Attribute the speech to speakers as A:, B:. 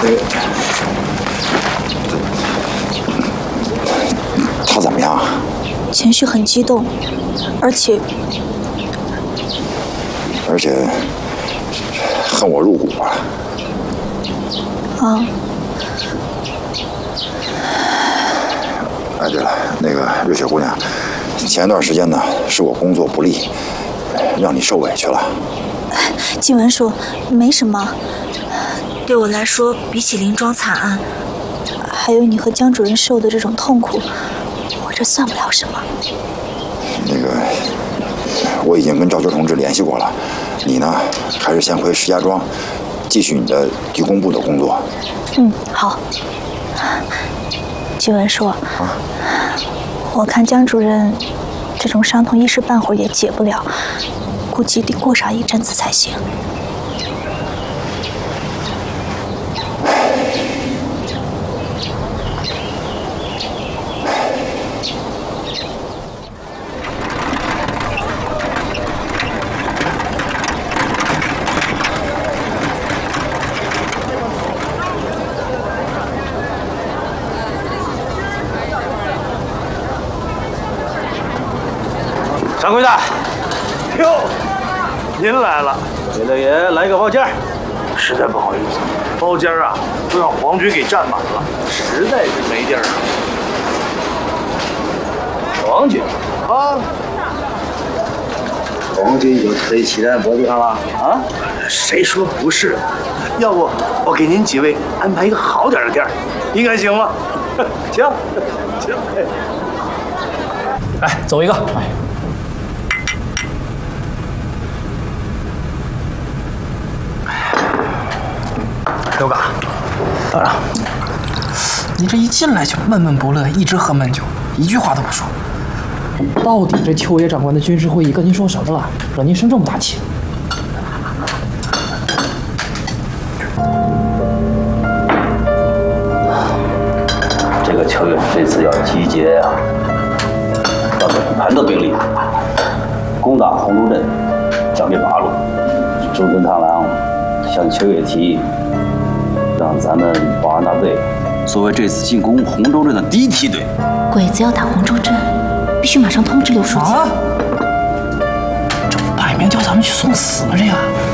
A: 他怎么样？
B: 情绪很激动，而且
A: 恨我入骨啊！
B: 啊。
A: 哎，对了，那个瑞雪姑娘，前一段时间呢，是我工作不力，让你受委屈了。
B: 静雯说没什么，对我来说，比起林庄惨案，还有你和江主任受的这种痛苦，我这算不了什么。
A: 那个，我已经跟赵秋同志联系过了，你呢，还是先回石家庄，继续你的地工部的工作。
B: 嗯，好。静雯说，我看江主任这种伤痛一时半会儿也解不了，估计得过上一阵子才行。
C: 掌柜的，哟，您来了，给老爷来个包间。实在不好意思，包间啊都让皇军给占满了，实在是没地儿了。皇军啊，
D: 皇军就推骑在脖子上了啊？
C: 谁说不是？要不我给您几位安排一个好点的店儿，应该行吗？行，行。
E: 来，走一个。刘嘎，道长，你这一进来就闷闷不乐，一直喝闷酒，一句话都不说。到底这丘爷长官的军事会议跟您说什么了，让您生这么大气？
D: 这个丘爷这次要集结呀，要整盘的兵力，攻打洪州镇，剿灭八路。中村太郎向丘爷提议，让咱们保安大队作为这次进攻洪州镇的第一梯队。
F: 鬼子要打洪州镇，必须马上通知刘书记。
E: 啊！这摆明叫咱们去送死了，这个。